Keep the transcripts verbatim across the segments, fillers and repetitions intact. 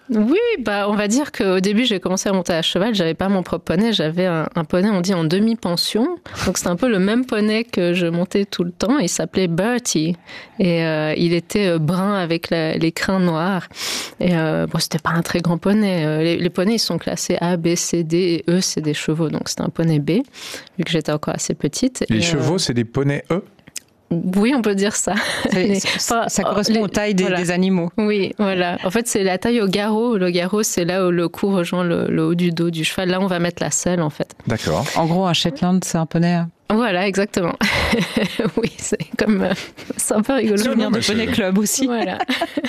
Oui, bah on va dire qu'au début j'ai commencé à monter à cheval, j'avais pas mon propre poney, j'avais un, un poney on dit en demi-pension, donc c'était un peu le même poney que je montais tout le temps, il s'appelait Bertie et euh, il était brun avec la, les crins noirs et euh, bon c'était pas un très grand poney, les, les poneys ils sont classés A, B, C, D et E c'est des chevaux, donc c'était un poney B vu que j'étais encore assez petite. Les et, chevaux euh, c'est des poneys E? Oui, on peut dire ça. Les, ça, ça correspond les, aux tailles des, voilà. des animaux. Oui, voilà. En fait, c'est la taille au garrot. Le garrot, c'est là où le cou rejoint le, le haut du dos du cheval. Là, on va mettre la selle, en fait. D'accord. En gros, un Shetland, c'est un poney. Voilà, exactement. Oui, c'est comme... Euh, c'est un peu rigolo. Souvenir de Poney Club aussi. Voilà.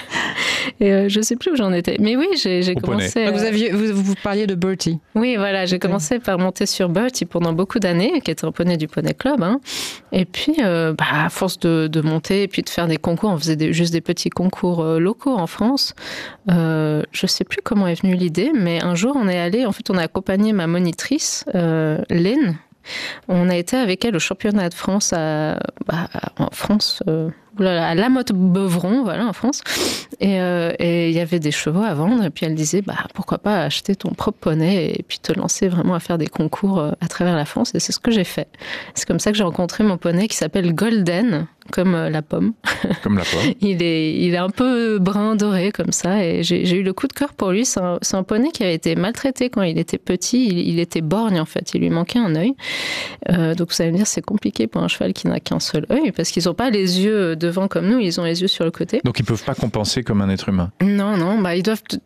Et euh, je sais plus où j'en étais. Mais oui, j'ai, j'ai commencé... Euh... Vous, aviez, vous, vous parliez de Bertie. Oui, voilà. J'ai commencé par monter sur Bertie pendant beaucoup d'années, qui était un poney du Poney Club. Hein. Et puis, euh, bah, à force de, de monter et puis de faire des concours, on faisait des, juste des petits concours euh, locaux en France. Euh, je sais plus comment est venue l'idée, mais un jour, on est allé... En fait, on a accompagné ma monitrice, euh, Lynn. On a été avec elle au championnat de France à, bah, en France, euh, à Lamotte-Beuvron, voilà, en France. Et euh, et il y avait des chevaux à vendre. Et puis elle disait, bah, pourquoi pas acheter ton propre poney et puis te lancer vraiment à faire des concours à travers la France. Et c'est ce que j'ai fait. C'est comme ça que j'ai rencontré mon poney qui s'appelle Golden, comme la pomme. Comme la pomme. il est, il est un peu brun doré comme ça. Et j'ai, j'ai eu le coup de cœur pour lui. C'est un, c'est un poney qui avait été maltraité quand il était petit. Il, il était borgne en fait. Il lui manquait un œil. Euh, donc vous allez me dire, c'est compliqué pour un cheval qui n'a qu'un seul œil parce qu'ils n'ont pas les yeux devant comme nous. Ils ont les yeux sur le côté. Donc ils ne peuvent pas compenser comme un être humain. Non, non. Bah ils doivent. T-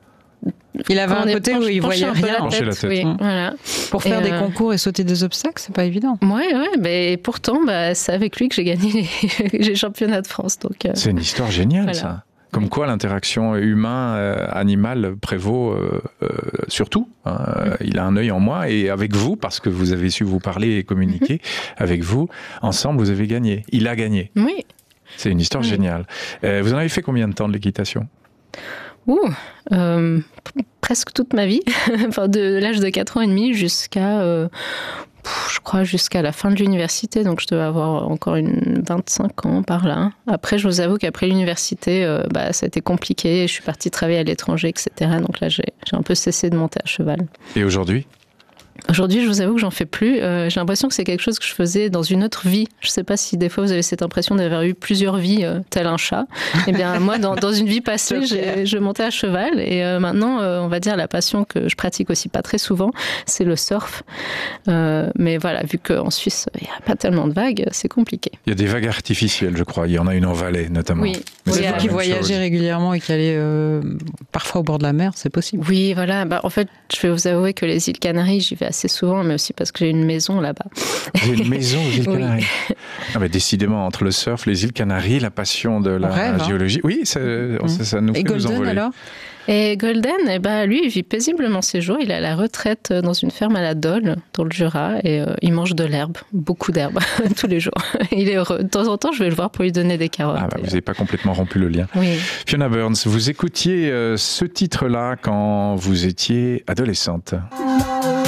Il avait un côté penche, où il voyait rien. La tête, la tête. Oui, mmh. Voilà. Pour faire et des euh... concours et sauter des obstacles, c'est pas évident. Ouais, ouais. Mais pourtant, bah, c'est avec lui que j'ai gagné les, les championnats de France. Donc, euh... c'est une histoire géniale, voilà. Ça. Comme oui. Quoi l'interaction humain-animal prévaut euh, euh, sur tout. Hein. Mm-hmm. Il a un œil en moi et avec vous, parce que vous avez su vous parler et communiquer, mm-hmm. avec vous, ensemble, vous avez gagné. Il a gagné. Oui. C'est une histoire oui. géniale. Euh, vous en avez fait combien de temps de l'équitation ? Ouh, euh, presque toute ma vie, enfin de l'âge de quatre ans et demi jusqu'à, euh, je crois, jusqu'à la fin de l'université, donc je devais avoir encore une vingt-cinq ans par là. Après, je vous avoue qu'après l'université, euh, bah, ça a été compliqué, je suis partie travailler à l'étranger, et cetera. Donc là, j'ai, j'ai un peu cessé de monter à cheval. Et aujourd'hui ? Aujourd'hui, je vous avoue que j'en fais plus. Euh, j'ai l'impression que c'est quelque chose que je faisais dans une autre vie. Je ne sais pas si des fois vous avez cette impression d'avoir eu plusieurs vies, euh, tel un chat. Eh bien, moi, dans, dans une vie passée, j'ai, je montais à cheval. Et euh, maintenant, euh, on va dire la passion que je pratique aussi pas très souvent, c'est le surf. Euh, mais voilà, vu qu'en Suisse, il n'y a pas tellement de vagues, c'est compliqué. Il y a des vagues artificielles, je crois. Il y en a une en Valais, notamment. Oui. Mais oui, c'est vous qui voyagez régulièrement et qui allez euh, parfois au bord de la mer, c'est possible. Oui, voilà. Bah, en fait, je vais vous avouer que les îles Canaries, j'y vais assez souvent, mais aussi parce que j'ai une maison là-bas. Vous avez une maison aux îles Canaries ? Oui. Ah, mais décidément, entre le surf, les îles Canaries, la passion de la rêve, géologie. Hein. Oui, ça, mmh. ça, ça nous et fait Golden, nous envoler. Alors Et Golden, eh ben, lui, il vit paisiblement ses jours. Il est à la retraite dans une ferme à la Dole, dans le Jura, et euh, il mange de l'herbe, beaucoup d'herbe, tous les jours. Il est heureux. De temps en temps, je vais le voir pour lui donner des carottes. Ah bah, vous n'avez pas complètement rompu le lien. Oui. Fiona Burns, vous écoutiez euh, ce titre-là quand vous étiez adolescente.